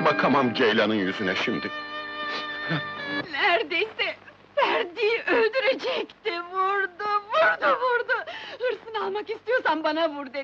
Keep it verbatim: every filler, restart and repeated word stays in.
Bakamam Ceylan'ın yüzüne şimdi. Neredeyse Ferdi'yi öldürecekti, vurdu, vurdu, vurdu! Hırsını almak istiyorsan bana vur dedi!